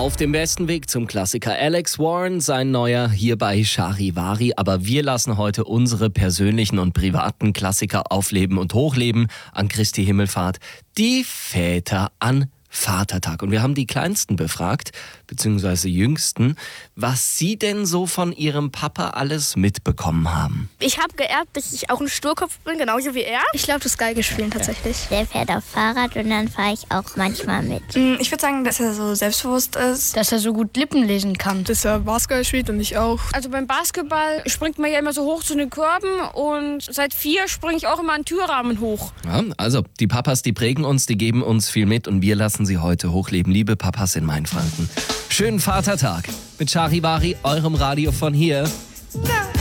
Auf dem besten Weg zum Klassiker Alex Warren, sein neuer hier bei Charivari. Aber wir lassen heute unsere persönlichen und privaten Klassiker aufleben und hochleben an Christi Himmelfahrt. Die Väter an Vatertag. Und wir haben die Kleinsten befragt, beziehungsweise Jüngsten, was sie denn so von ihrem Papa alles mitbekommen haben. Ich habe geerbt, dass ich auch ein Sturkopf bin, genauso wie er. Ich glaube, das Geige spielen tatsächlich. Der fährt auf Fahrrad und dann fahre ich auch manchmal mit. Ich würde sagen, dass er so selbstbewusst ist. Dass er so gut Lippen lesen kann. Dass er Basketball spielt und ich auch. Also beim Basketball springt man ja immer so hoch zu den Körben und seit 4 springe ich auch immer einen Türrahmen hoch. Ja, also die Papas, die prägen uns, die geben uns viel mit und wir lassen sie heute hochleben. Liebe Papas in Mainfranken. Schönen Vatertag mit Charivari, eurem Radio von hier.